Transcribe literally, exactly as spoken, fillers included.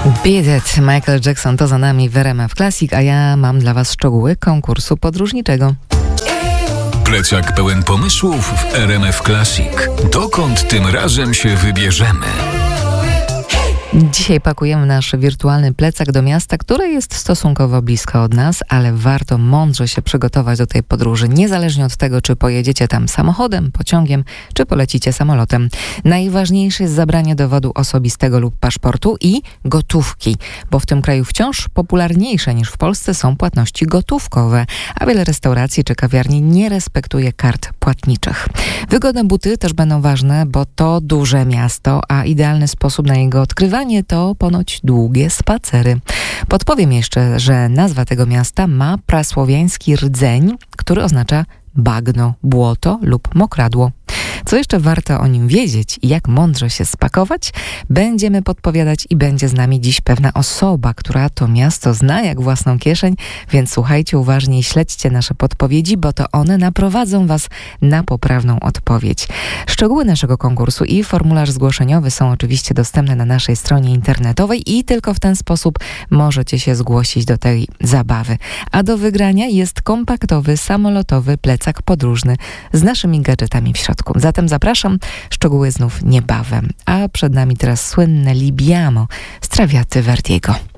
Beat It, Michael Jackson to za nami w R M F Classic, a ja mam dla Was szczegóły konkursu podróżniczego. Plecak pełen pomysłów w R M F Classic. Dokąd tym razem się wybierzemy? Dzisiaj pakujemy nasz wirtualny plecak do miasta, które jest stosunkowo blisko od nas, ale warto mądrze się przygotować do tej podróży, niezależnie od tego, czy pojedziecie tam samochodem, pociągiem, czy polecicie samolotem. Najważniejsze jest zabranie dowodu osobistego lub paszportu i gotówki, bo w tym kraju wciąż popularniejsze niż w Polsce są płatności gotówkowe, a wiele restauracji czy kawiarni nie respektuje kart płatniczych. Wygodne buty też będą ważne, bo to duże miasto, a idealny sposób na jego odkrywanie to ponoć długie spacery. Podpowiem jeszcze, że nazwa tego miasta ma prasłowiański rdzeń, który oznacza bagno, błoto lub mokradło. Co jeszcze warto o nim wiedzieć i jak mądrze się spakować, będziemy podpowiadać i będzie z nami dziś pewna osoba, która to miasto zna jak własną kieszeń, więc słuchajcie uważnie i śledźcie nasze podpowiedzi, bo to one naprowadzą Was na poprawną odpowiedź. Szczegóły naszego konkursu i formularz zgłoszeniowy są oczywiście dostępne na naszej stronie internetowej i tylko w ten sposób możecie się zgłosić do tej zabawy. A do wygrania jest kompaktowy, samolotowy plecak podróżny z naszymi gadżetami w środku. Zatem zapraszam, szczegóły znów niebawem. A przed nami teraz słynne Libiamo z Traviaty Verdiego.